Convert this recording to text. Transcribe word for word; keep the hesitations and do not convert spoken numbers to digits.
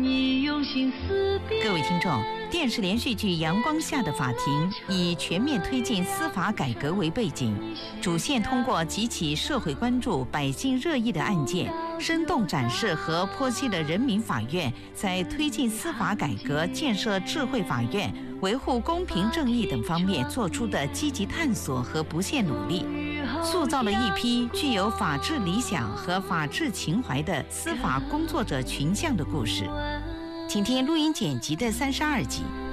各位听众，电视连续剧《阳光下的法庭》以全面推进司法改革为背景，主线通过几起社会关注、百姓热议的案件，生动展示和剖析了人民法院在推进司法改革、建设智慧法院、维护公平正义等方面做出的积极探索和不懈努力，塑造了一批具有法治理想和法治情怀的司法工作者群像的故事。请听录音剪辑的三十二集。